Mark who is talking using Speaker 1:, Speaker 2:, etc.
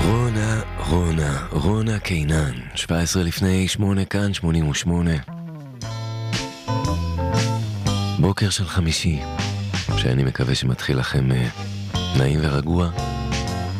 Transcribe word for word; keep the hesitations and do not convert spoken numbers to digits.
Speaker 1: רונה, רונה, רונה קינן, שבע עשרה לפני שמונה כאן, שמונים ושמונה. בוקר של חמישי, שאני מקווה שמתחיל לכם נעים ורגוע.